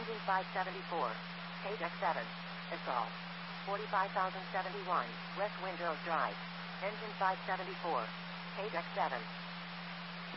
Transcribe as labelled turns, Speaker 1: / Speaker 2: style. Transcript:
Speaker 1: Engine 574. Page X7. Assault. 45,071, West Windrose Drive. Engine 574. Page X7.